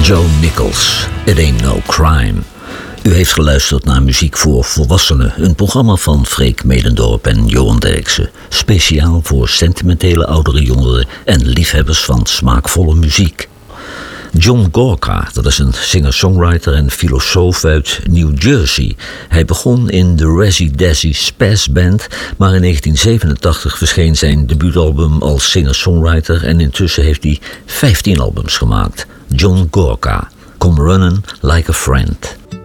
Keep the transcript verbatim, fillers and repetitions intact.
Joe Nichols, It Ain't No Crime. U heeft geluisterd naar Muziek voor Volwassenen, een programma van Freek Medendorp en Johan Derksen. Speciaal voor sentimentele oudere jongeren en liefhebbers van smaakvolle muziek. John Gorka, dat is een singer-songwriter en filosoof uit New Jersey. Hij begon in de Razzie Dazzee Spaz Band, maar in negentien zevenentachtig verscheen zijn debuutalbum als singer-songwriter en intussen heeft hij vijftien albums gemaakt. John Gorka, Come Runnin' Like a Friend.